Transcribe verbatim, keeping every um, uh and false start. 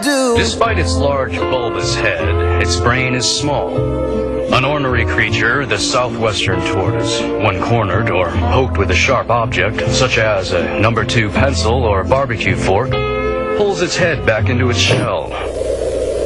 do. Despite its large bulbous head, its brain is small. An ornery creature, the southwestern tortoise, when cornered or poked with a sharp object, such as a number two pencil or barbecue fork, pulls its head back into its shell,